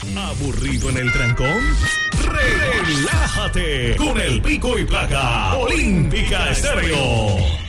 ¿Aburrido en el trancón? Relájate con el Pico y Placa Olímpica Estéreo.